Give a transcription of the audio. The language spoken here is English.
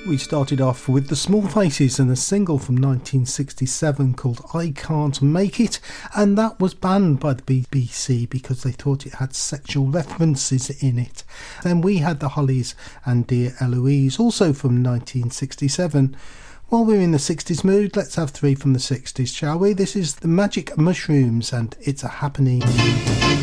We started off with the Small Faces and a single from 1967 called I Can't Make It, and that was banned by the BBC because they thought it had sexual references in it. Then we had the Hollies and Dear Eloise, also from 1967. While we're in the 60s mood, let's have three from the 60s, shall we? This is the Magic Mushrooms and It's a Happening.